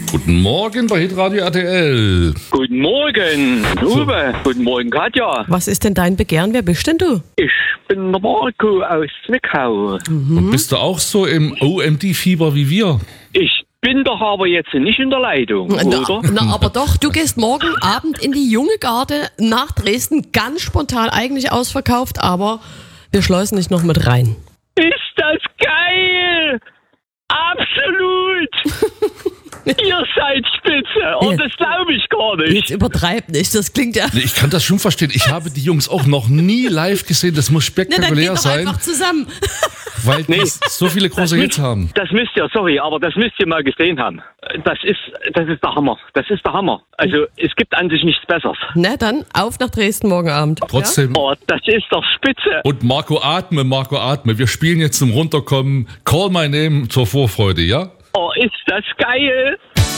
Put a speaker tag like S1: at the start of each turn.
S1: Guten Morgen bei Hitradio RTL.
S2: Guten Morgen, Uwe. Guten Morgen, Katja.
S3: Was ist denn dein Begehren? Wer bist denn du?
S2: Ich bin der Marco aus Zwickau.
S1: Und bist du auch so im OMD-Fieber wie wir?
S2: Ich bin doch aber jetzt nicht in der Leitung, oder?
S3: Na, aber doch, du gehst morgen Abend in die Junge Garde nach Dresden. Ganz spontan, eigentlich ausverkauft, aber wir schleusen dich noch mit rein.
S2: Ist das geil! Absolut! Ihr seid spitze! Und das glaube ich gar nicht.
S3: Jetzt übertreib nicht, das klingt ja...
S1: Ich kann das schon verstehen. Ich habe die Jungs auch noch nie live gesehen. Das muss
S3: Na, dann
S1: spektakulär
S3: geht doch
S1: sein,
S3: einfach zusammen.
S1: weil die so viele große Hits haben.
S2: Das müsst ihr, aber das müsst ihr mal gesehen haben. Das ist der Hammer. Das ist der Hammer. Also, es gibt an sich nichts Besseres.
S3: Na dann, auf nach Dresden morgen Abend.
S1: Trotzdem.
S2: Oh, das ist doch spitze.
S1: Und Marco atme. Wir spielen jetzt zum Runterkommen Call My Name zur Vorfreude, ja?
S2: Oh, ist das geil.